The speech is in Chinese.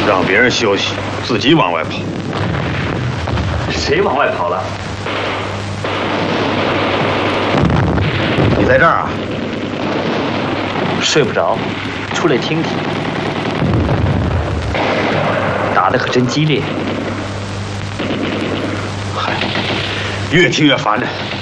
让别人休息，自己往外跑。 谁往外跑了？ 你在这儿啊？ 睡不着，出来听听。打得可真激烈。 嗨，越听越烦呢。